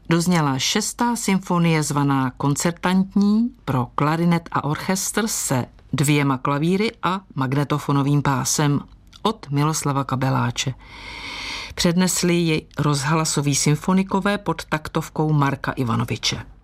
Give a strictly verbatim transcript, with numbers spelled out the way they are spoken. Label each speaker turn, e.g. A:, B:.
A: dozněla šestá symfonie zvaná koncertantní pro klarinet a orchestr se dvěma klavíry a magnetofonovým pásem od Miloslava Kabeláče. Přednesli ji rozhlasoví symfonikové pod taktovkou Marka Ivanoviče.